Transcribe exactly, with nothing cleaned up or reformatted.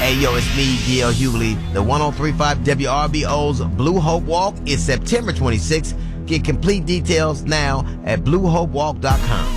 Hey, yo, it's me, D L Hughley. The one oh three point five W R B O's Blue Hope Walk is September twenty-sixth. Get complete details now at blue hope walk dot com.